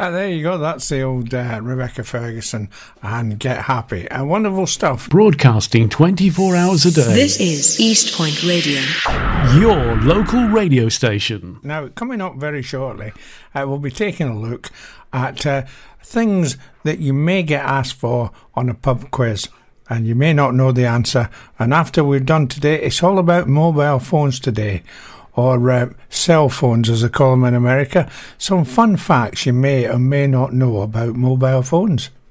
There you go. That's the old Rebecca Ferguson and Get Happy. Wonderful stuff. Broadcasting 24 hours a day. This is East Point Radio, your local radio station. Now, coming up very shortly, we'll be taking a look at things that you may get asked for on a pub quiz. And you may not know the answer. And after we're done today, it's all about mobile phones today, or cell phones as they call them in America. Some fun facts you may or may not know about mobile phones.